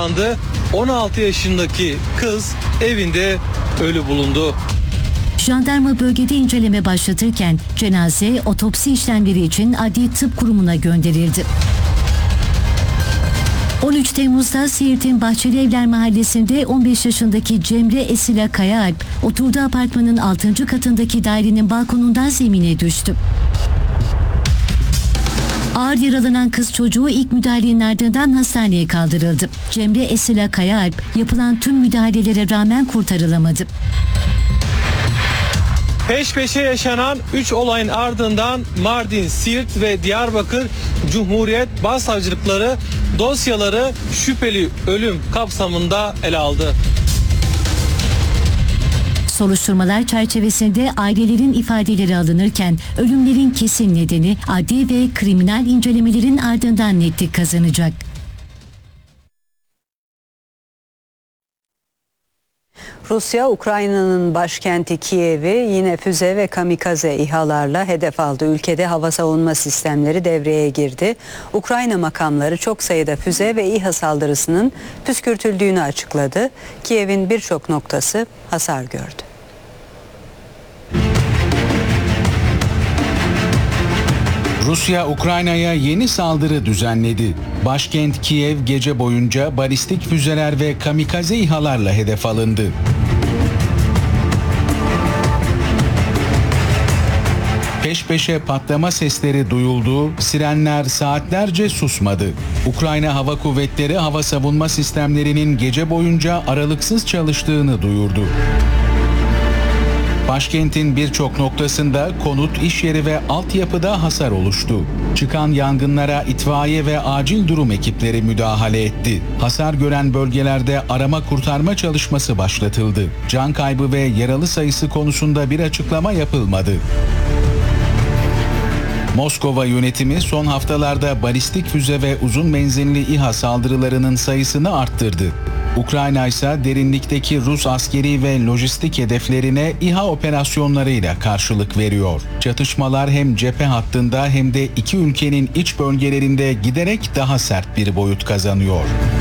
yakalandı. 16 yaşındaki kız evinde ölü bulundu. Jandarma bölgede inceleme başlatırken cenaze otopsi işlemleri için Adli Tıp Kurumu'na gönderildi. 13 Temmuz'da Siirt'in Bahçelievler Mahallesi'nde 15 yaşındaki Cemre Esila Kayaalp oturduğu apartmanın 6. katındaki dairenin balkonundan zemine düştü. Ağır yaralanan kız çocuğu ilk müdahalenin ardından hastaneye kaldırıldı. Cemre Esila Kayaalp yapılan tüm müdahalelere rağmen kurtarılamadı. Peş peşe yaşanan 3 olayın ardından Mardin, Siirt ve Diyarbakır Cumhuriyet Başsavcılıkları dosyaları şüpheli ölüm kapsamında ele aldı. Soruşturmalar çerçevesinde ailelerin ifadeleri alınırken ölümlerin kesin nedeni adli ve kriminal incelemelerin ardından netlik kazanacak. Rusya, Ukrayna'nın başkenti Kiev'i yine füze ve kamikaze İHA'larla hedef aldı. Ülkede hava savunma sistemleri devreye girdi. Ukrayna makamları çok sayıda füze ve İHA saldırısının püskürtüldüğünü açıkladı. Kiev'in birçok noktası hasar gördü. Rusya, Ukrayna'ya yeni saldırı düzenledi. Başkent Kiev gece boyunca balistik füzeler ve kamikaze İHA'larla hedef alındı. Peş peşe patlama sesleri duyuldu, sirenler saatlerce susmadı. Ukrayna Hava Kuvvetleri hava savunma sistemlerinin gece boyunca aralıksız çalıştığını duyurdu. Başkentin birçok noktasında konut, iş yeri ve altyapıda hasar oluştu. Çıkan yangınlara itfaiye ve acil durum ekipleri müdahale etti. Hasar gören bölgelerde arama kurtarma çalışması başlatıldı. Can kaybı ve yaralı sayısı konusunda bir açıklama yapılmadı. Moskova yönetimi son haftalarda balistik füze ve uzun menzilli İHA saldırılarının sayısını arttırdı. Ukrayna ise derinlikteki Rus askeri ve lojistik hedeflerine İHA operasyonlarıyla karşılık veriyor. Çatışmalar hem cephe hattında hem de iki ülkenin iç bölgelerinde giderek daha sert bir boyut kazanıyor.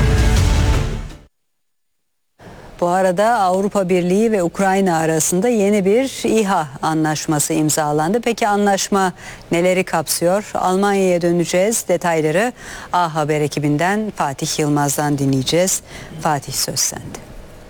Bu arada Avrupa Birliği ve Ukrayna arasında yeni bir İHA anlaşması imzalandı. Peki anlaşma neleri kapsıyor? Almanya'ya döneceğiz. Detayları A Haber ekibinden Fatih Yılmaz'dan dinleyeceğiz. Fatih, söz sende.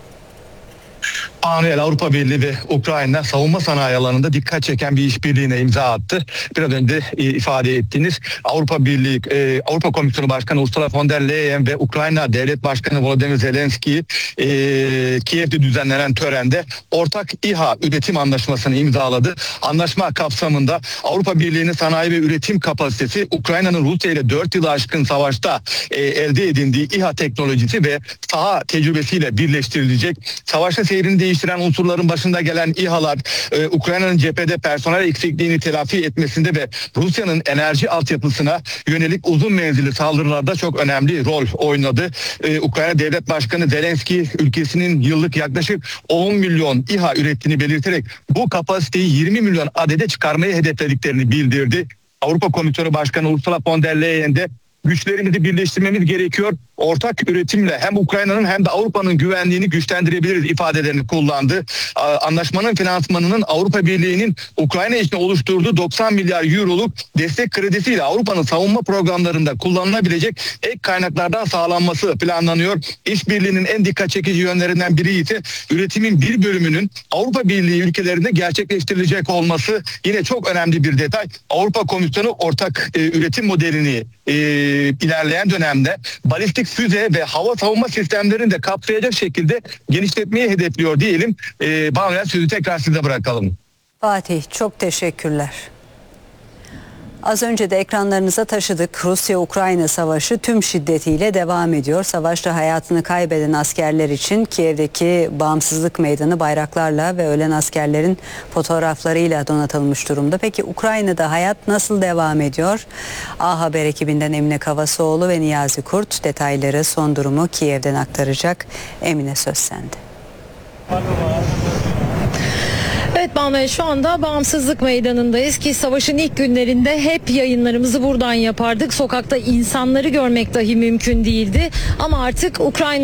Manuel, Avrupa Birliği ve Ukrayna savunma sanayi alanında dikkat çeken bir işbirliğine imza attı. Biraz önce ifade ettiğiniz Avrupa Birliği, Avrupa Komisyonu Başkanı Ursula von der Leyen ve Ukrayna Devlet Başkanı Volodymyr Zelenski Kiev'de düzenlenen törende ortak İHA üretim anlaşmasını imzaladı. Anlaşma kapsamında Avrupa Birliği'nin sanayi ve üretim kapasitesi Ukrayna'nın Rusya ile 4 yılı aşkın savaşta elde edindiği İHA teknolojisi ve saha tecrübesiyle birleştirilecek. Savaşta seyrini değiştiren unsurların başında gelen İHA'lar Ukrayna'nın cephede personel eksikliğini telafi etmesinde ve Rusya'nın enerji altyapısına yönelik uzun menzilli saldırılarda çok önemli rol oynadı. Ukrayna Devlet Başkanı Zelenski ülkesinin yıllık yaklaşık 10 milyon İHA ürettiğini belirterek bu kapasiteyi 20 milyon adede çıkarmayı hedeflediklerini bildirdi. Avrupa Komisyonu Başkanı Ursula von der Leyen de güçlerimizi birleştirmemiz gerekiyor. Ortak üretimle hem Ukrayna'nın hem de Avrupa'nın güvenliğini güçlendirebiliriz ifadelerini kullandı. Anlaşmanın finansmanının Avrupa Birliği'nin Ukrayna için oluşturduğu 90 milyar euroluk destek kredisiyle Avrupa'nın savunma programlarında kullanılabilecek ek kaynaklardan sağlanması planlanıyor. İşbirliğinin en dikkat çekici yönlerinden biri ise üretimin bir bölümünün Avrupa Birliği ülkelerinde gerçekleştirilecek olması. Yine çok önemli bir detay. Avrupa Komisyonu ortak üretim modelini ilerleyen dönemde balistik füze ve hava savunma sistemlerini de kapsayacak şekilde genişletmeyi hedefliyor diyelim. Bağlayan sözü tekrar size bırakalım. Fatih, çok teşekkürler. Az önce de ekranlarınıza taşıdık. Rusya-Ukrayna savaşı tüm şiddetiyle devam ediyor. Savaşta hayatını kaybeden askerler için Kiev'deki Bağımsızlık Meydanı bayraklarla ve ölen askerlerin fotoğraflarıyla donatılmış durumda. Peki Ukrayna'da hayat nasıl devam ediyor? A Haber ekibinden Emine Kavasoğlu ve Niyazi Kurt detayları, son durumu Kiev'den aktaracak. Emine, söz sende. Evet Banu, şu anda Bağımsızlık Meydanı'ndayız ki savaşın ilk günlerinde hep yayınlarımızı buradan yapardık. Sokakta insanları görmek dahi mümkün değildi. Ama artık Ukrayna